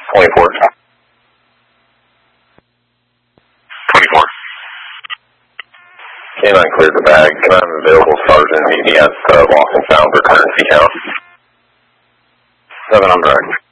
24. 24. Canine cleared the bag. Can I have an available sergeant meet me at lost and found for currency count? 7 on direct.